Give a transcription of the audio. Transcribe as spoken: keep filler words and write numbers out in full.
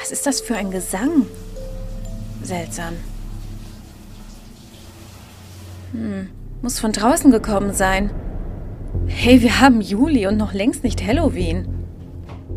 Was ist das für ein Gesang? Seltsam. Hm, muss von draußen gekommen sein. Hey, wir haben Juli und noch längst nicht Halloween.